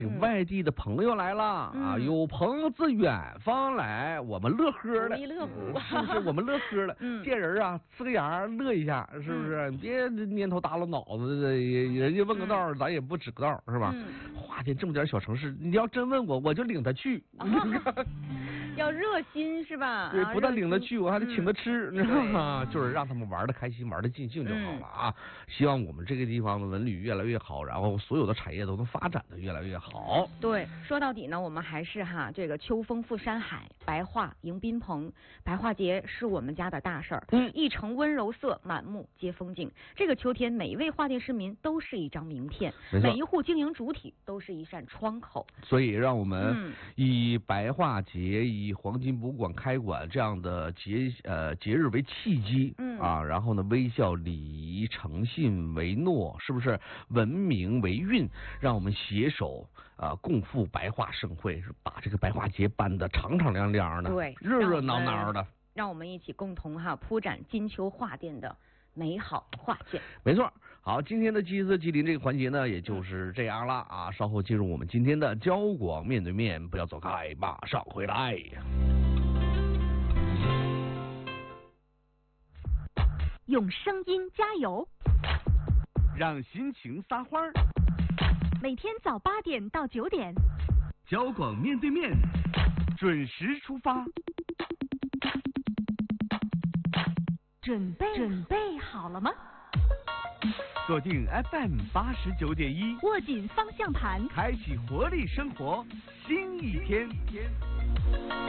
外地的朋友来了啊，有朋友自远方来，我们乐呵了， 乐乎， 是不是？我们乐呵了，见人啊，呲个牙乐一下，是不是？别蔫头耷拉脑子的，人家问个道，咱也不指个道，是吧？花钱这么点小城市，你要真问我，我就领他去。 要热心是吧？ 对，不但领他去，我还得请他吃，你知道吗？就是让他们玩的开心，玩的尽兴就好了啊！希望我们这个地方的文旅越来越好，然后所有的产业都能发展的越来越好。 对，说到底呢，我们还是这个秋风赴山海，白桦迎宾朋，白桦节是我们家的大事儿。一城温柔色，满目皆风景。这个秋天，每一位桦店市民都是一张名片，每一户经营主体都是一扇窗口。 所以，让我们以白桦节、以黄金博物馆开馆这样的节日为契机，然后呢，微笑、礼仪、诚信为诺，是不是？文明为运，让我们携手共赴白桦盛会，把这个白桦节办得敞敞亮亮的， 对， 热热闹闹的。 让我们一起共同铺展金秋桦店的美好画卷。 没错。好，今天的鸡色鸡林这个环节呢，也就是这样了啊。稍后进入我们今天的交广面对面，不要走开，马上回来。 用声音加油， 让心情撒欢儿。 每天早8点到9点， 交广面对面，准时出发。 准备好了吗？ 锁定 FM 89.1， 握紧方向盘， 开启活力生活，新一天。